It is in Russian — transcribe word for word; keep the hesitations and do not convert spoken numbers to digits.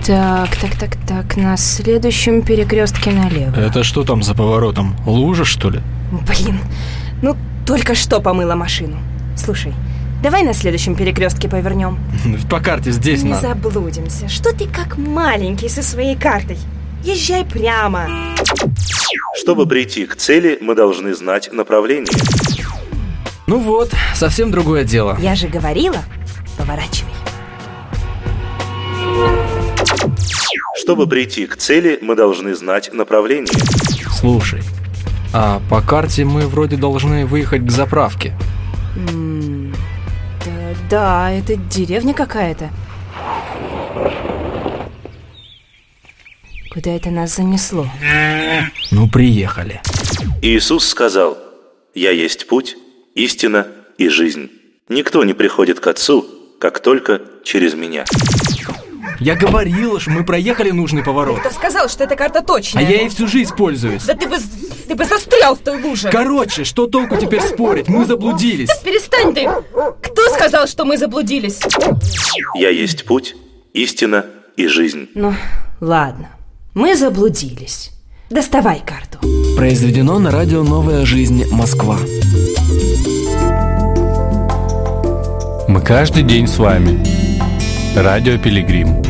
Так, так, так, так, на следующем перекрестке налево. Это что там за поворотом? Лужа, что ли? Блин, ну только что помыла машину. Слушай, давай на следующем перекрестке повернем. По карте здесь Не надо. заблудимся. Что ты как маленький со своей картой? Езжай прямо. Чтобы прийти к цели, мы должны знать направление. Ну вот, совсем другое дело. Я же говорила, поворачивай. Чтобы прийти к цели, мы должны знать направление. Слушай, а по карте мы вроде должны выехать к заправке. М-м, да, да, это деревня какая-то. Куда это нас занесло? Ну, приехали. Иисус сказал: «Я есть путь, истина и жизнь. Никто не приходит к Отцу, как только через Меня». Я говорил, что мы проехали нужный поворот. Кто сказал, что эта карта А точная? я ей всю жизнь пользуюсь. Да ты бы, ты бы застрял в той луже. Короче, что толку теперь спорить? Мы заблудились. Перестань ты! Кто сказал, что мы заблудились? «Я есть путь, истина и жизнь». Ну, ладно, мы заблудились. Доставай карту. Произведено на радио «Новая жизнь. Москва». Мы каждый день с вами. Радио Пилигрим.